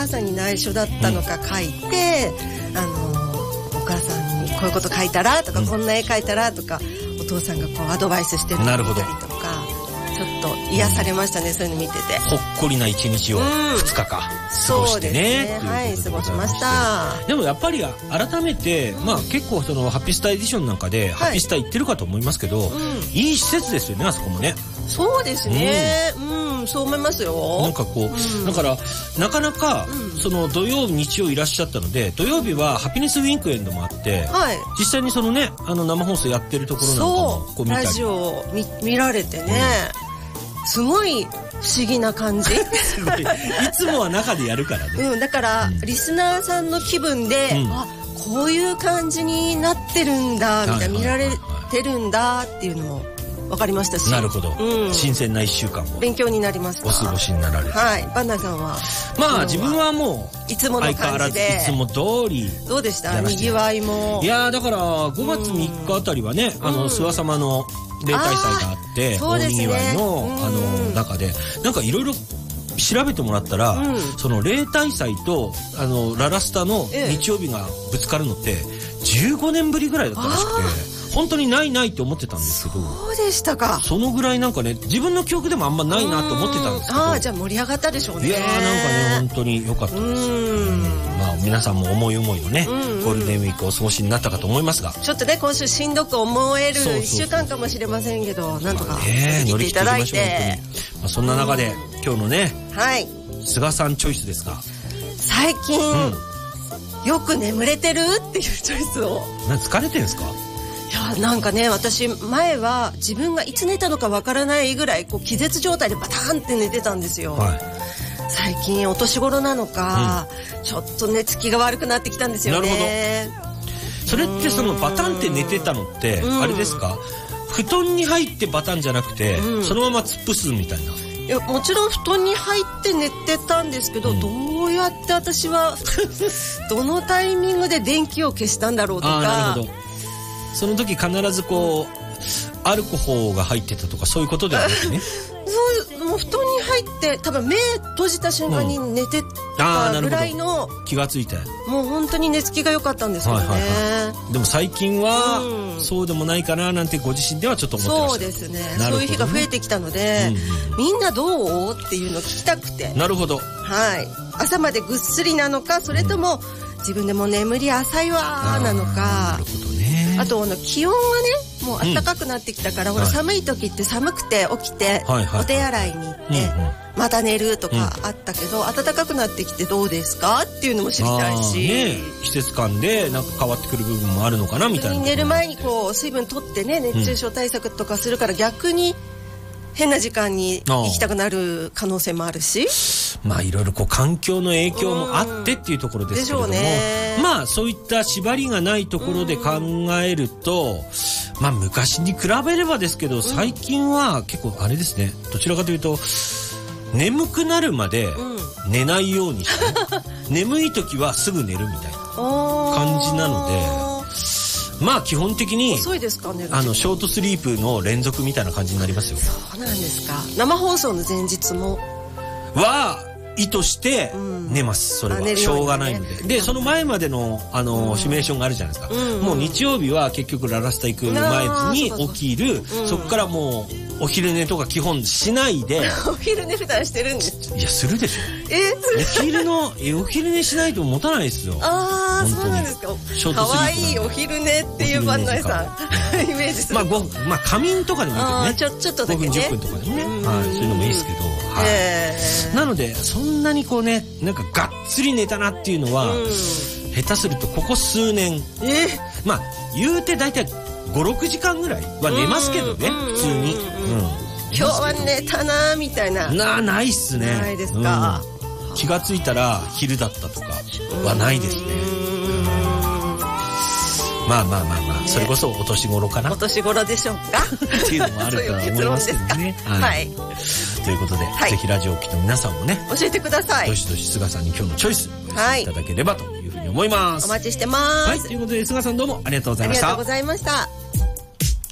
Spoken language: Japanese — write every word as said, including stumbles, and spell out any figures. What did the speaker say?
母さんに内緒だったのか書いて、うん、あのお母さんにこういうこと書いたらとか、うん、こんな絵描いたらとかお父さんがこうアドバイスしてるのを見たりとか、ちょっと癒されましたね、うん、そういうの見てて。 ほっこりな一日をふつかか過ごしてね、 うん、はい、過ごしました。 でもやっぱり改めて、うん、まあ結構そのハッピースターエディションなんかで、はい、ハッピースター行ってるかと思いますけど、うん、いい施設ですよね、あそこもね。 そうですね、うん、うん、そう思いますよ。 なんかこう、うん、だからなかなか、うん、その土曜日曜いらっしゃったので、土曜日はハピネスウィークエンドもあって、はい、実際にそのね、あの生放送やってるところなんかもこう見たり、 ラジオ 見, 見られてね、うん、すごい不思議な感じすごいいつもは中でやるからね、 うん、だから、うん、リスナーさんの気分で、うん、あ、こういう感じになってるんだみたいな、見られてるんだっていうのも分かりましたし。 なるほど、うん、新鮮ないっしゅうかんも勉強になります。 お過ごしになられて、 はい。バンダさんはまあ自分はもういつもの感じでいつも通りどうでした？にぎわいも。 いやだからごがつみっかあたりはね、うん、あの諏訪様の例大祭があって、大にぎわいの、あの中でなんかいろいろ調べてもらったら、うん、その例大祭とあのララスタの日曜日がぶつかるのってじゅうごねんぶりぐらいだったらしくて、本当にないないって思ってたんですけど。 そうでしたか。 そのぐらいなんかね、自分の記憶でもあんまないなと思ってたんですけど。 ああ、じゃあ盛り上がったでしょうね。 いやーなんかね、本当に良かったです。うんまあ皆さんも思い思いのね、ゴールデンウィークをお過ごしになったかと思いますが。 ちょっとね、今週しんどく思えるいっしゅうかんかもしれませんけど、なんとか乗り切っていただいて。 まあそんな中で、今日のね、 はい。 菅さんチョイスですが。 最近、うんよく眠れてるっていうチョイスを。 な疲れてんすか？ いやなんかね、私前は自分がいつ寝たのかわからないぐらいこう気絶状態でバターンって寝てたんですよ、はい、最近お年頃なのか、うん、ちょっと寝つきが悪くなってきたんですよね。 なるほど。それってそのバタンって寝てたのってあれですか？布団に入ってバタンじゃなくて、うん、そのまま突っ伏すみたいな。 いやもちろん布団に入って寝てたんですけど、うん、どうやって私はどのタイミングで電気を消したんだろうとか。あ、なるほど。 その時必ずこうアルコホーが入ってたとかそういうことではなくねそうもう布団に入って多分目閉じた瞬間に寝てたぐらいの、 うん、気がついてもう本当に寝つきが良かったんですけどね、はいはいはい、 でも最近は、うん、そうでもないかななんてご自身ではちょっと思ってました。 そうですね、そういう日が増えてきたので、うんうん、みんなどうっていうのを聞きたくて。 なるほど、 はい、朝までぐっすりなのか、それとも、うん、自分でも眠り浅いわなのか。なるほどね。あとあの気温がねもう暖かくなってきたから、うん、ほら寒い時って寒くて起きて、はい、お手洗いに行って、うんうん、また寝るとかあったけど、うん、暖かくなってきてどうですかっていうのも知りたいし、ね、 季節感でなんか変わってくる部分もあるのかなみたいな。 寝る前にこう水分取ってね熱中症対策とかするから、逆に変な時間に行きたくなる可能性もあるし、 まあいろいろこう環境の影響もあってっていうところですけれども、ね、まあそういった縛りがないところで考えると、まあ昔に比べればですけど、最近は結構あれですね、どちらかというと眠くなるまで寝ないようにして、眠い時はすぐ寝るみたいな感じなので、まあ基本的に遅いですかね、 あのショートスリープの連続みたいな感じになりますよ。 そうなんですか。生放送の前日もは意図して寝ます、それはしょうがないので、でその前までのあのシミュレーションがあるじゃないですか、もう日曜日は結局ララスタ行く前に起きる、そこからもうお昼寝とか基本しないでお昼寝普段してるんです。 いやするでしょ。 えお昼のえお昼寝しないと持たないですよ。 ああそうなんですか。かわいいお昼寝っていうバンナイさんイメージする。 まあごまあ仮眠とかでもいいけどね、 ちょちょっとだけね、 ごふんじゅっぷんとかでもね、はいそういうのもいいですけど、はい、なのでそんなにこうねなんかがっつり寝たなっていうのは、下手するとここ数年、 えまあ言うて大体ごろくじかんぐらいは寝ますけどね、普通に、うん、 今日は寝たなみたいななないっすね。 ないですか、 うん、気がついたら昼だったとかはないですね。まあまあまあまあ、ね、それこそお年頃かな、 お年頃でしょうかっていうのもあるとは思いますけどね。はい、はい、ということで、はい、ぜひラジオを聴きの皆さんもね教えてください。 どしどし菅さんに今日のチョイスお寄せいただければというふうに思います。 お待ちしてます。 はい、ということで菅さんどうもありがとうございました。 ありがとうございました。